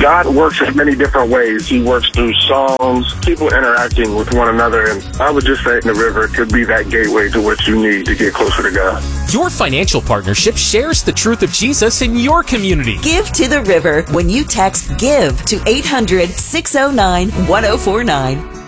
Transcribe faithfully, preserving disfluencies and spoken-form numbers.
God works in many different ways. He works through songs, people interacting with one another, and I would just say the river could be that gateway to what you need to get closer to God. Your financial partnership shares the truth of Jesus in your community. Give to the River when you text GIVE to eight hundred, six oh nine, one oh four nine.